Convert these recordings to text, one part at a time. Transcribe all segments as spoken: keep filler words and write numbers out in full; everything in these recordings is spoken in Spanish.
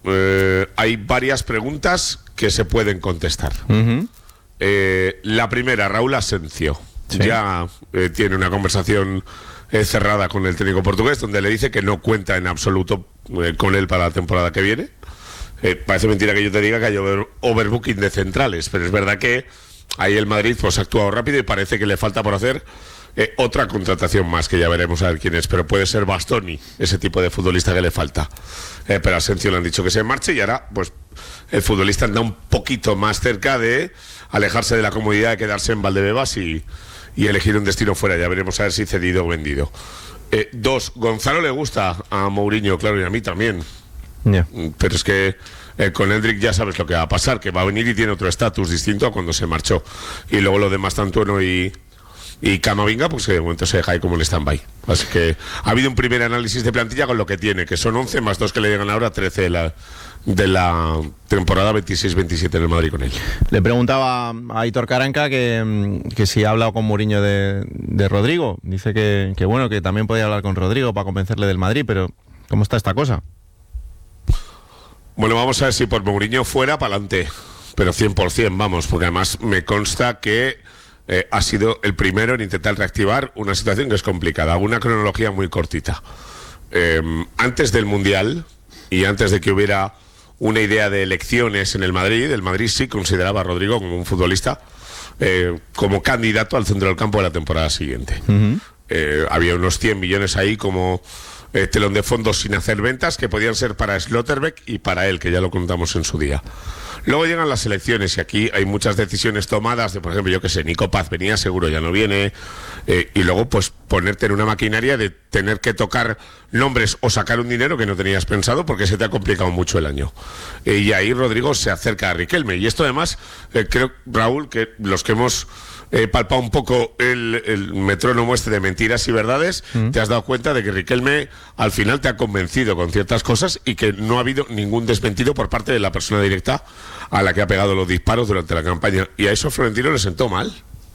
eh, hay varias preguntas que se pueden contestar. Uh-huh. eh, la primera, Raúl Asencio. Sí. Ya eh, tiene una conversación eh, cerrada con el técnico portugués, donde le dice que no cuenta en absoluto eh, con él para la temporada que viene. Eh, parece mentira que yo te diga que hay over, overbooking de centrales, pero es verdad que ahí el Madrid pues ha actuado rápido y parece que le falta por hacer eh, otra contratación más, que ya veremos a ver quién es, pero puede ser Bastoni, ese tipo de futbolista que le falta. Eh, pero a Asencio le han dicho que se marche y ahora pues el futbolista anda un poquito más cerca de alejarse de la comodidad de quedarse en Valdebebas y, y elegir un destino fuera. Ya veremos a ver si cedido o vendido. Eh, dos, Gonzalo le gusta a Mourinho, claro, y a mí también. Yeah. Pero es que eh, con Endrick ya sabes lo que va a pasar, que va a venir y tiene otro estatus distinto a cuando se marchó. Y luego lo de Mastantuono y, y Camavinga, pues que de momento se deja ahí como el stand-by. Así que ha habido un primer análisis de plantilla con lo que tiene, que son once más dos que le llegan ahora, trece de la, de la temporada veintiséis veintisiete en el Madrid con él. Le preguntaba a Aitor Caranca que, que si ha hablado con Mourinho de, de Rodrigo. Dice que, que bueno, que también podía hablar con Rodrigo para convencerle del Madrid, pero ¿cómo está esta cosa? Bueno, vamos a ver si por Mourinho fuera para adelante, pero cien por ciento vamos, porque además me consta que eh, ha sido el primero en intentar reactivar una situación que es complicada, una cronología muy cortita. Eh, antes del Mundial y antes de que hubiera una idea de elecciones en el Madrid, el Madrid sí consideraba a Rodrigo como un futbolista eh, como candidato al centro del campo de la temporada siguiente. Uh-huh. Eh, había unos cien millones ahí como Eh, telón de fondos sin hacer ventas que podían ser para Slotterbeck y para él, que ya lo contamos en su día. Luego llegan las elecciones y aquí hay muchas decisiones tomadas de, por ejemplo, yo que sé, Nico Paz venía, seguro ya no viene, eh, y luego pues ponerte en una maquinaria de tener que tocar nombres o sacar un dinero que no tenías pensado porque se te ha complicado mucho el año. Eh, y ahí Rodrigo se acerca a Riquelme, y esto además eh, creo, Raúl, que los que hemos eh, palpado un poco el, el metrónomo este de mentiras y verdades, mm. te has dado cuenta de que Riquelme al final te ha convencido con ciertas cosas y que no ha habido ningún desmentido por parte de la persona directa a la que ha pegado los disparos durante la campaña, y a eso Florentino le sentó mal.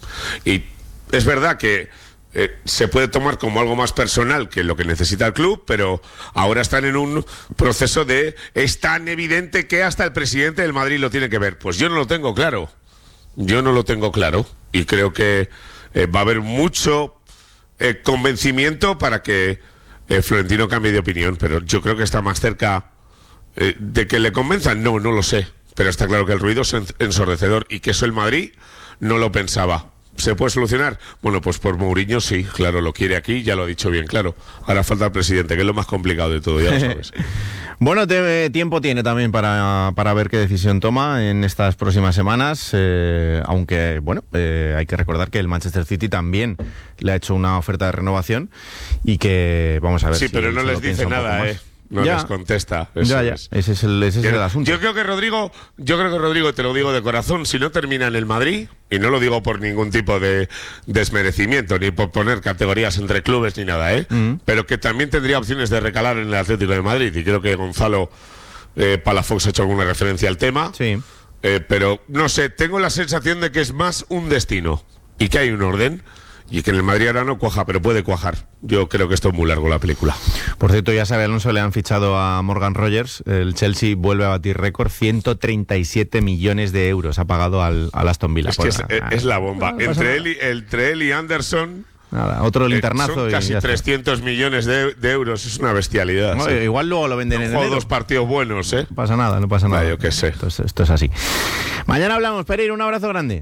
Y es verdad que eh, se puede tomar como algo más personal que lo que necesita el club, pero ahora están en un proceso de es tan evidente que hasta el presidente del Madrid lo tiene que ver. Pues yo no lo tengo claro, yo no lo tengo claro, y creo que eh, va a haber mucho eh, convencimiento para que eh, Florentino cambie de opinión, pero yo creo que está más cerca eh, de que le convenzan, no, no lo sé. Pero está claro que el ruido es ensordecedor y que eso el Madrid no lo pensaba. ¿Se puede solucionar? Bueno, pues por Mourinho sí, claro, lo quiere aquí, ya lo ha dicho bien, claro. Ahora falta el presidente, que es lo más complicado de todo, ya lo sabes. Bueno, te, tiempo tiene también para, para ver qué decisión toma en estas próximas semanas, eh, aunque, bueno, eh, hay que recordar que el Manchester City también le ha hecho una oferta de renovación y que vamos a ver sí, si... Sí, pero no les dice nada, ¿eh? No ya. les contesta. Eso ya, ya. Es. Ese es el, ese es el asunto. Yo creo que Rodrigo, yo creo que Rodrigo, te lo digo de corazón, si no termina en el Madrid, y no lo digo por ningún tipo de desmerecimiento, ni por poner categorías entre clubes ni nada, ¿eh? Mm. Pero que también tendría opciones de recalar en el Atlético de Madrid, y creo que Gonzalo eh, Palafox ha hecho alguna referencia al tema. Sí. Eh, pero no sé, tengo la sensación de que es más un destino y que hay un orden. Y que en el Madrid ahora no cuaja, pero puede cuajar. Yo creo que esto es muy largo, la película. Por cierto, ya sabe Alonso, le han fichado a Morgan Rogers. El Chelsea vuelve a batir récord. ciento treinta y siete millones de euros ha pagado al, al Aston Villa. Es que es, ah, es la bomba. No, entre, él y, entre él y Anderson... Nada, otro linternazo. Eh, son casi y trescientos millones de, de euros. Es una bestialidad. No, ¿sí? Igual luego lo venden en enero. dos partidos buenos, ¿eh? No pasa nada, no pasa nada. Ah, yo qué sé. Esto es, esto es así. Mañana hablamos, Pereira. Un abrazo grande.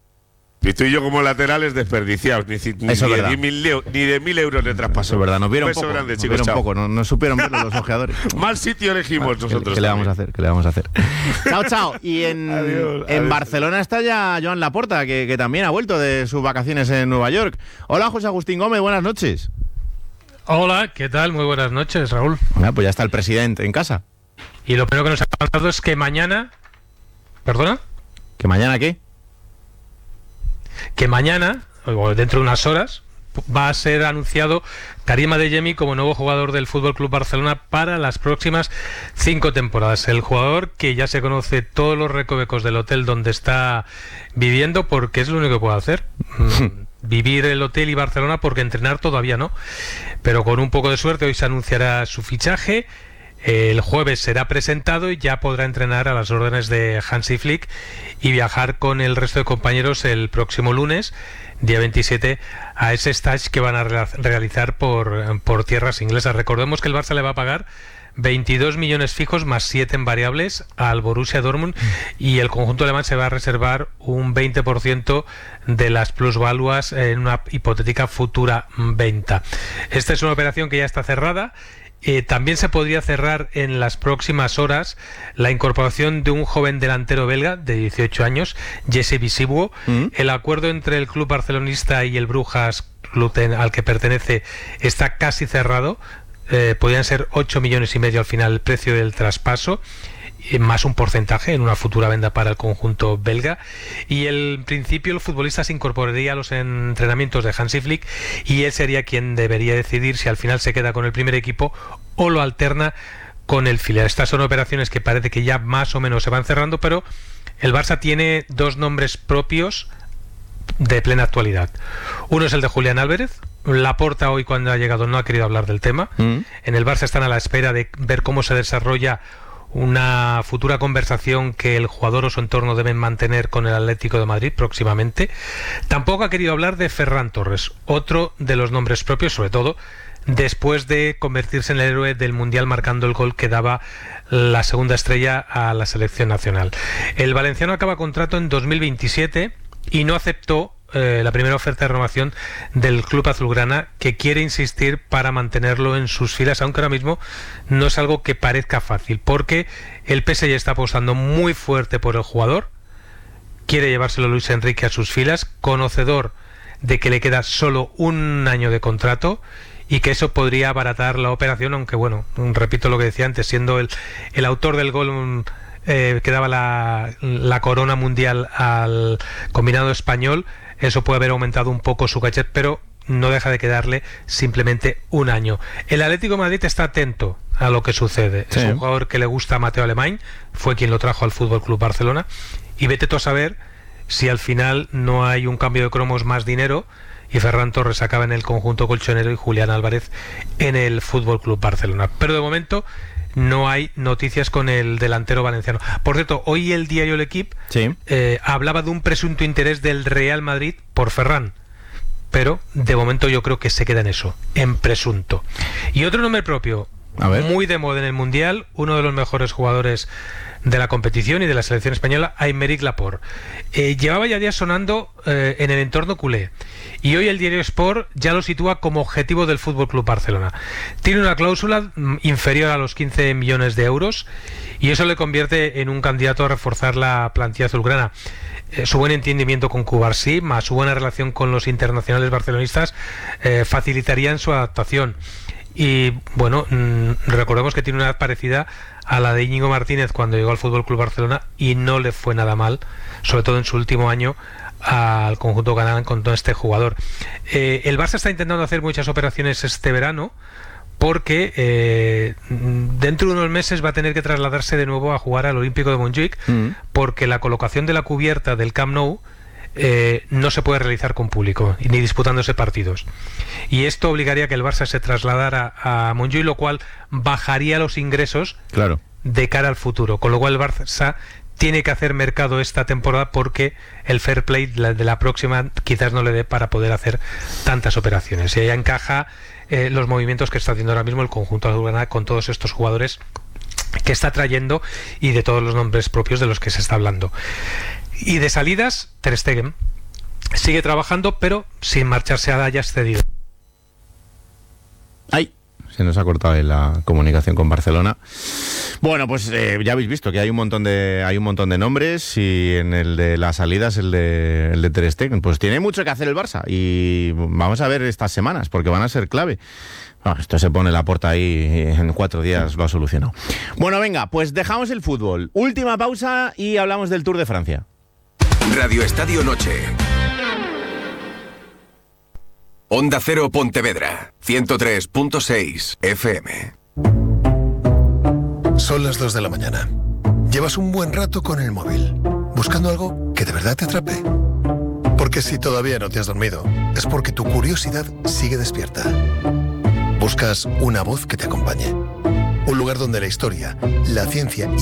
Y tú y yo como laterales desperdiciados, ni, ni, ni, de, mil, ni de mil euros de traspaso. Eso es verdad, nos vieron un beso poco, grande, nos chicos, vieron poco, no, no supieron ver los ojeadores. Mal sitio elegimos bueno, nosotros. ¿Qué, qué le vamos a hacer? ¿Qué le vamos a hacer? Chao, chao. Y en, adiós, en adiós. Barcelona está ya Joan Laporta, que, que también ha vuelto de sus vacaciones en Nueva York. Hola, José Agustín Gómez, buenas noches. Hola, ¿qué tal? Muy buenas noches, Raúl. Bueno, pues ya está el presidente en casa. Y lo primero que nos ha pasado es que mañana... ¿Perdona? ¿Que mañana qué? Que mañana, o dentro de unas horas, va a ser anunciado Karim Adeyemi como nuevo jugador del F C Barcelona para las próximas cinco temporadas. El jugador que ya se conoce todos los recovecos del hotel donde está viviendo, porque es lo único que puede hacer. Vivir el hotel y Barcelona, porque entrenar todavía no. Pero con un poco de suerte hoy se anunciará su fichaje. El jueves será presentado y ya podrá entrenar a las órdenes de Hansi Flick y viajar con el resto de compañeros el próximo lunes, día veintisiete, a ese stage que van a realizar por, por tierras inglesas. Recordemos que el Barça le va a pagar veintidós millones fijos más siete en variables al Borussia Dortmund y el conjunto alemán se va a reservar un veinte por ciento de las plusvaluas en una hipotética futura venta. Esta es una operación que ya está cerrada. Eh, también se podría cerrar en las próximas horas la incorporación de un joven delantero belga de dieciocho años, Jesse Visibuo. ¿Mm? El acuerdo entre el club barcelonista y el Brujas, club al que pertenece, está casi cerrado. Eh, podrían ser ocho millones y medio al final el precio del traspaso, eh, más un porcentaje en una futura venta para el conjunto belga. Y el, en principio el futbolista se incorporaría a los entrenamientos de Hansi Flick y él sería quien debería decidir si al final se queda con el primer equipo o lo alterna con el filial. Estas son operaciones que parece que ya más o menos se van cerrando, pero el Barça tiene dos nombres propios de plena actualidad. Uno es el de Julián Álvarez. Laporta hoy, cuando ha llegado, no ha querido hablar del tema. Mm. En el Barça están a la espera de ver cómo se desarrolla una futura conversación que el jugador o su entorno deben mantener con el Atlético de Madrid próximamente. Tampoco ha querido hablar de Ferran Torres, otro de los nombres propios, sobre todo después de convertirse en el héroe del Mundial marcando el gol que daba la segunda estrella a la selección nacional. El valenciano acaba contrato en dos mil veintisiete y no aceptó eh, la primera oferta de renovación del club azulgrana, que quiere insistir para mantenerlo en sus filas, aunque ahora mismo no es algo que parezca fácil, porque el P S G está apostando muy fuerte por el jugador, quiere llevárselo Luis Enrique a sus filas, conocedor de que le queda solo un año de contrato y que eso podría abaratar la operación, aunque bueno, repito lo que decía antes, siendo el, el autor del gol un, eh, que daba la, la corona mundial al combinado español, eso puede haber aumentado un poco su cachet, pero no deja de quedarle simplemente un año. El Atlético de Madrid está atento a lo que sucede. Sí. Es un jugador que le gusta a Mateo Alemany, fue quien lo trajo al Fútbol Club Barcelona, y vete tú a saber si al final no hay un cambio de cromos, más dinero, y Ferran Torres acaba en el conjunto colchonero y Julián Álvarez en el Fútbol Club Barcelona. Pero de momento no hay noticias con el delantero valenciano. Por cierto, hoy el diario El Equipo sí. eh, hablaba de un presunto interés del Real Madrid por Ferran, pero de momento yo creo que se queda en eso, en presunto. Y otro nombre propio, a ver, muy de moda en el Mundial, uno de los mejores jugadores de la competición y de la selección española, Aymeric Laporte. Eh, llevaba ya días sonando eh, en el entorno culé, y hoy el diario Sport ya lo sitúa como objetivo del Fútbol Club Barcelona. Tiene una cláusula mm, inferior a los quince millones de euros, y eso le convierte en un candidato a reforzar la plantilla azulgrana. Eh, su buen entendimiento con Cubarsí, más su buena relación con los internacionales barcelonistas, eh, facilitarían su adaptación. Y bueno, mmm, recordemos que tiene una edad parecida a la de Íñigo Martínez cuando llegó al Fútbol Club Barcelona y no le fue nada mal, sobre todo en su último año, al conjunto catalán con todo este jugador. Eh, el Barça está intentando hacer muchas operaciones este verano porque eh, dentro de unos meses va a tener que trasladarse de nuevo a jugar al Olímpico de Montjuic, mm. porque la colocación de la cubierta del Camp Nou Eh, no se puede realizar con público ni disputándose partidos, y esto obligaría a que el Barça se trasladara a Montjuic, lo cual bajaría los ingresos claro. de cara al futuro, con lo cual el Barça tiene que hacer mercado esta temporada porque el fair play de la próxima quizás no le dé para poder hacer tantas operaciones, y ahí encaja eh, los movimientos que está haciendo ahora mismo el conjunto azulgrana con todos estos jugadores que está trayendo y de todos los nombres propios de los que se está hablando. Y de salidas, Ter Stegen sigue trabajando, pero sin marcharse a Ajax cedido. ¡Ay! Se nos ha cortado la comunicación con Barcelona. Bueno, pues eh, ya habéis visto que hay un montón de hay un montón de nombres, y en el de las salidas, el de el de Ter Stegen, pues tiene mucho que hacer el Barça, y vamos a ver estas semanas porque van a ser clave. Bueno, esto se pone la puerta ahí y en cuatro días lo ha solucionado. Bueno, venga, pues dejamos el fútbol. Última pausa y hablamos del Tour de Francia. Radio Estadio Noche. Onda Cero Pontevedra, ciento tres punto seis F M. Son las dos de la mañana. Llevas un buen rato con el móvil, buscando algo que de verdad te atrape. Porque si todavía no te has dormido, es porque tu curiosidad sigue despierta. Buscas una voz que te acompañe. Un lugar donde la historia, la ciencia